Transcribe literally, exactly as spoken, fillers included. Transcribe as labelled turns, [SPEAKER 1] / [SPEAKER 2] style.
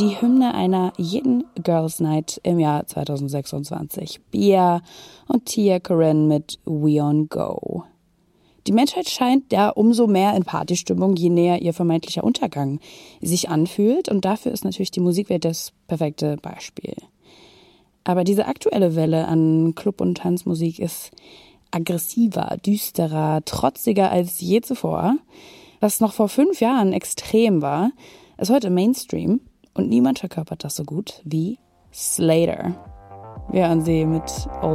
[SPEAKER 1] die Hymne einer jeden Girls Night im Jahr zwanzig sechsundzwanzig. Bia und Tia Koren mit We On Go. Die Menschheit scheint ja umso mehr in Partystimmung, je näher ihr vermeintlicher Untergang sich anfühlt. Und dafür ist natürlich die Musikwelt das perfekte Beispiel. Aber diese aktuelle Welle an Club- und Tanzmusik ist aggressiver, düsterer, trotziger als je zuvor. Was noch vor fünf Jahren extrem war, ist heute Mainstream und niemand verkörpert das so gut wie Slater. Wir hören sie mit